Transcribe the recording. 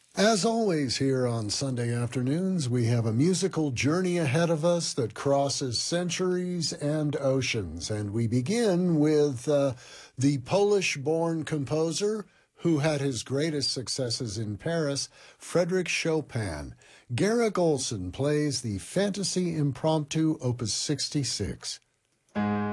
As always, here on Sunday afternoons, we have a musical journey ahead of us that crosses centuries and oceans. And we begin with the Polish born composer who had his greatest successes in Paris, Frédéric Chopin. Garrick Olson plays the Fantasy Impromptu, Opus 66.